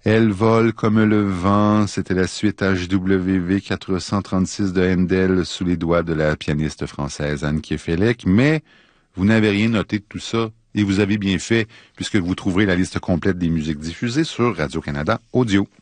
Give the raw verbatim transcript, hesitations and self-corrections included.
Elle vole comme le vent, c'était la suite H W V quatre cent trente-six de Handel sous les doigts de la pianiste française Anne Kefelec, mais vous n'avez rien noté de tout ça et vous avez bien fait puisque vous trouverez la liste complète des musiques diffusées sur Radio-Canada Audio.